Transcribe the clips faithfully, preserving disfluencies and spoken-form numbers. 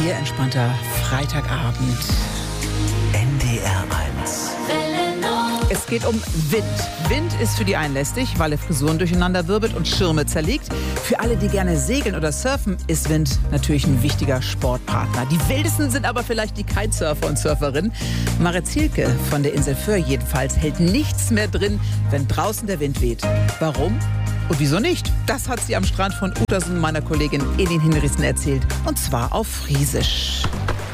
Ihr entspannter Freitagabend. N D R eins. Es geht um Wind. Wind ist für die einen lästig, weil er Frisuren durcheinander wirbelt und Schirme zerlegt. Für alle, die gerne segeln oder surfen, ist Wind natürlich ein wichtiger Sportpartner. Die wildesten sind aber vielleicht die Kitesurfer und Surferinnen. Marit Zielke von der Insel Föhr jedenfalls hält nichts mehr drin, wenn draußen der Wind weht. Warum? Und wieso nicht? Das hat sie am Strand von Utersen meiner Kollegin Elin Hinrichsen erzählt. Und zwar auf Friesisch.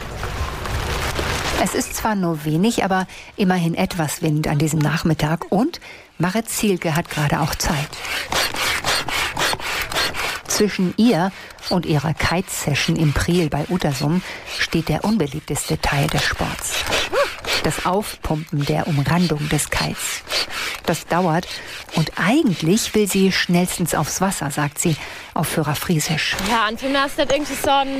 Es ist zwar nur wenig, aber immerhin etwas Wind an diesem Nachmittag. Und Marit Zielke hat gerade auch Zeit. Zwischen ihr und ihrer Kite-Session im Priel bei Utersum steht der unbeliebteste Teil des Sports. Das Aufpumpen der Umrandung des Kites. Das dauert und eigentlich will sie schnellstens aufs Wasser, sagt sie auf Führer-Friesisch. Ja, und für mich ist das irgendwie so ein,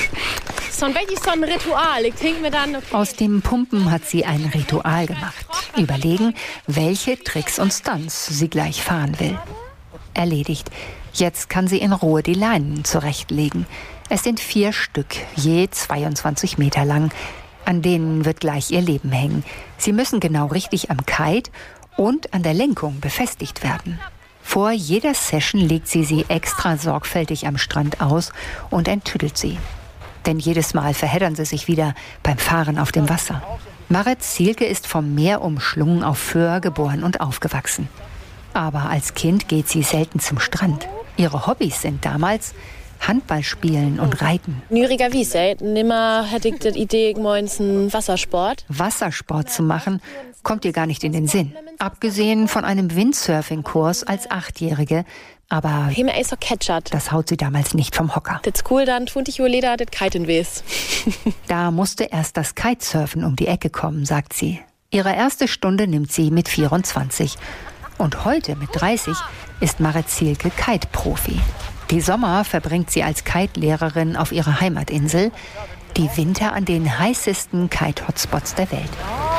so ein, wirklich so ein Ritual. Ich denke mir dann, okay. Aus dem Pumpen hat sie ein Ritual gemacht. Überlegen, welche Tricks und Stunts sie gleich fahren will. Erledigt. Jetzt kann sie in Ruhe die Leinen zurechtlegen. Es sind vier Stück, je zweiundzwanzig Meter lang. An denen wird gleich ihr Leben hängen. Sie müssen genau richtig am Kite und an der Lenkung befestigt werden. Vor jeder Session legt sie sie extra sorgfältig am Strand aus und enttüdelt sie. Denn jedes Mal verheddern sie sich wieder beim Fahren auf dem Wasser. Marit Zielke ist vom Meer umschlungen auf Föhr geboren und aufgewachsen. Aber als Kind geht sie selten zum Strand. Ihre Hobbys sind damals Handball spielen und reiten. Nüriger Wiese, nimmer hätte ich die Idee, morgens einen Wassersport. Wassersport zu machen, kommt ihr gar nicht in den Sinn. Abgesehen von einem Windsurfing-Kurs als Achtjährige. Aber das haut sie damals nicht vom Hocker. Das ist cool, dann tut ich Leder, das Kiten wes. Da musste erst das Kitesurfen um die Ecke kommen, sagt sie. Ihre erste Stunde nimmt sie mit vierundzwanzig. Und heute mit dreißig ist Marit Zielke Kite-Profi. Die Sommer verbringt sie als Kite-Lehrerin auf ihrer Heimatinsel, die Winter an den heißesten Kite-Hotspots der Welt.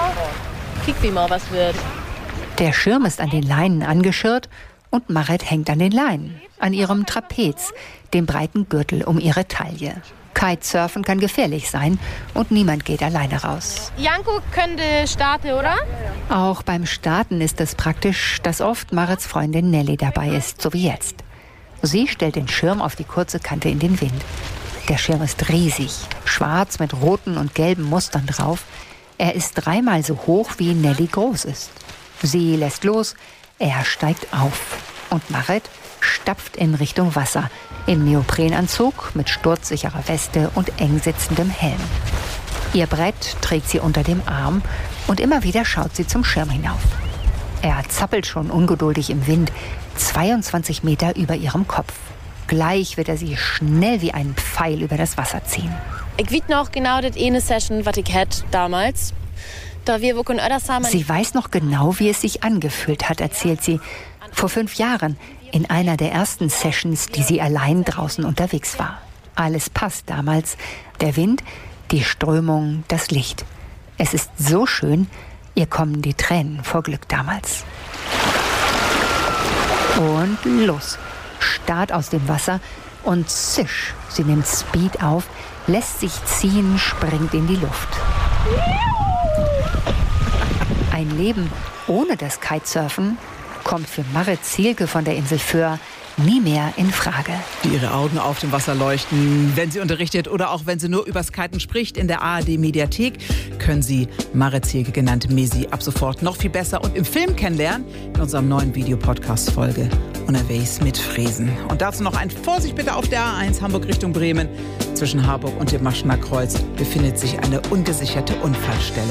Kick, wie mal was wird. Der Schirm ist an den Leinen angeschirrt und Marit hängt an den Leinen, an ihrem Trapez, dem breiten Gürtel um ihre Taille. Kitesurfen kann gefährlich sein und niemand geht alleine raus. Janko könnte starten, oder? Auch beim Starten ist es praktisch, dass oft Marits Freundin Nelly dabei ist, so wie jetzt. Sie stellt den Schirm auf die kurze Kante in den Wind. Der Schirm ist riesig, schwarz mit roten und gelben Mustern drauf. Er ist dreimal so hoch, wie Nelly groß ist. Sie lässt los, er steigt auf. Und Marit stapft in Richtung Wasser, im Neoprenanzug mit sturzsicherer Weste und eng sitzendem Helm. Ihr Brett trägt sie unter dem Arm und immer wieder schaut sie zum Schirm hinauf. Er zappelt schon ungeduldig im Wind, zweiundzwanzig Meter über ihrem Kopf. Gleich wird er sie schnell wie einen Pfeil über das Wasser ziehen. Ich weiß noch genau das eine Session, was ich hatte damals. Da wir wirklich zusammen. Sie weiß noch genau, wie es sich angefühlt hat, erzählt sie. Vor fünf Jahren, in einer der ersten Sessions, die sie allein draußen unterwegs war. Alles passt damals. Der Wind, die Strömung, das Licht. Es ist so schön, ihr kommen die Tränen vor Glück damals. Und los. Start aus dem Wasser und zisch. Sie nimmt Speed auf, lässt sich ziehen, springt in die Luft. Ein Leben ohne das Kitesurfen kommt für Marit Zielke von der Insel Föhr nie mehr in Frage. Ihre Augen auf dem Wasser leuchten, wenn sie unterrichtet oder auch wenn sie nur übers Kiten spricht. In der A R D-Mediathek können Sie Marit Zielke, genannt Mesi, ab sofort noch viel besser und im Film kennenlernen in unserem neuen Videopodcast-Folge Unterwegs mit Fräsen. Und dazu noch ein Vorsicht bitte auf der A eins Hamburg Richtung Bremen. Zwischen Harburg und dem Maschener Kreuz befindet sich eine ungesicherte Unfallstelle.